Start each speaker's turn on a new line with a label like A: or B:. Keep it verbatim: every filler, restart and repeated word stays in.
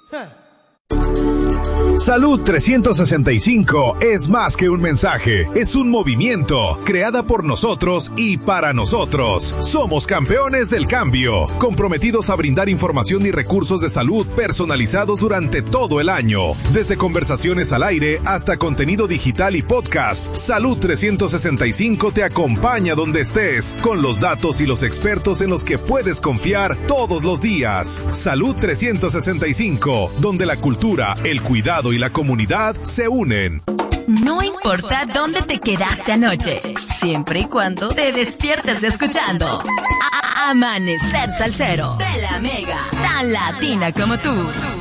A: Salud trescientos sesenta y cinco es más que un mensaje, es un movimiento, creada por nosotros y para nosotros. Somos campeones del cambio, comprometidos a brindar información y recursos de salud personalizados durante todo el año. Desde conversaciones al aire hasta contenido digital y podcast, Salud trescientos sesenta y cinco te acompaña donde estés, con los datos y los expertos en los que puedes confiar todos los días. Salud trescientos sesenta y cinco, donde la cultura, el cuidado y la comunidad se unen.
B: No importa dónde te quedaste anoche, siempre y cuando te despiertes escuchando A- Amanecer Salsero de la Mega, tan latina como tú.